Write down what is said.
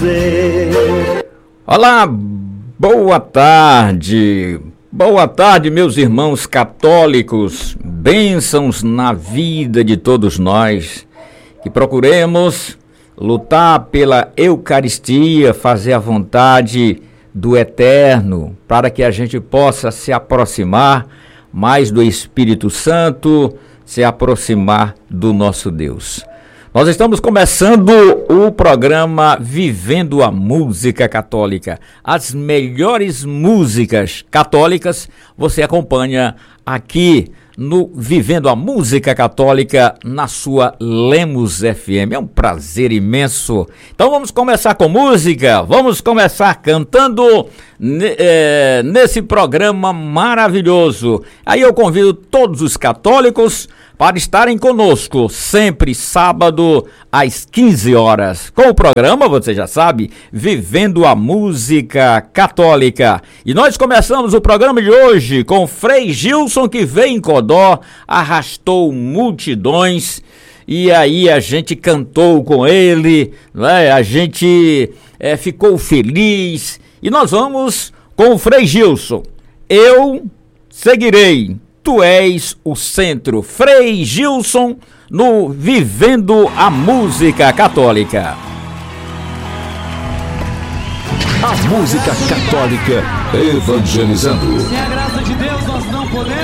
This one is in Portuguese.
dizer. Olá, boa tarde. Boa tarde, meus irmãos católicos. Bênçãos na vida de todos nós. Que procuremos lutar pela Eucaristia, fazer a vontade do Eterno, para que a gente possa se aproximar mais do Espírito Santo, se aproximar do nosso Deus. Nós estamos começando o programa Vivendo a Música Católica. As melhores músicas católicas você acompanha aqui no Vivendo a Música Católica na sua Lemos FM. É um prazer imenso. Então vamos começar com música, vamos começar cantando nesse programa maravilhoso. Aí eu convido todos os católicos para estarem conosco, sempre sábado às 15 horas, com o programa, você já sabe, Vivendo a Música Católica. E nós começamos o programa de hoje com Frei Gilson, que veio em Codó, arrastou multidões, e aí a gente cantou com ele, né? A gente ficou feliz, e nós vamos com o Frei Gilson. Eu seguirei. Tu és o centro. Frei Gilson no Vivendo a Música Católica. A música católica evangelizando. Sem a graça de Deus nós não podemos.